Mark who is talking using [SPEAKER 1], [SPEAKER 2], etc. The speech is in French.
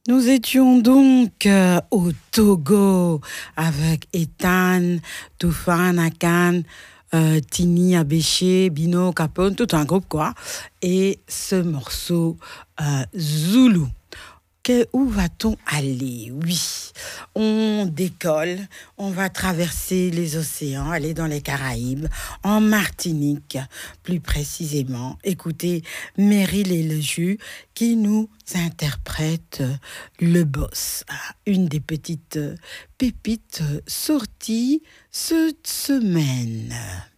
[SPEAKER 1] Nous étions donc au Togo avec Ethan, Toufan Akan, Tini Abéché, Bino Capone, tout un groupe quoi. Et ce morceau Zulu. Où va-t-on aller? Oui, on décolle, on va traverser les océans, aller dans les Caraïbes, en Martinique, plus précisément. Écoutez, Meryl et le jus qui nous interprète le boss, une des petites pépites sorties cette semaine.